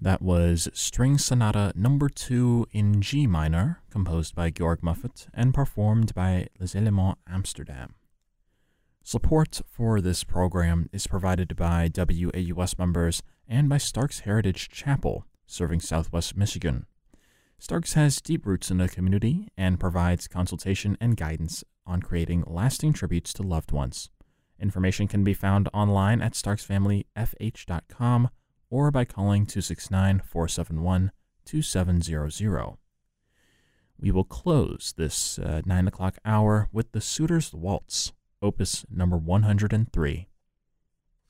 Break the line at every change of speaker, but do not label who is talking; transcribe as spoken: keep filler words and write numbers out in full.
That was String Sonata Number two in G minor, composed by Georg Muffet and performed by Les Elements Amsterdam. Support for this program is provided by W A U S members and by Stark's Heritage Chapel, serving Southwest Michigan. Stark's has deep roots in the community and provides consultation and guidance on creating lasting tributes to loved ones. Information can be found online at starks family f h dot com or by calling two six nine, four seven one, two seven zero zero. We will close this uh, nine o'clock hour with the Suitor's Waltz, opus number one hundred three.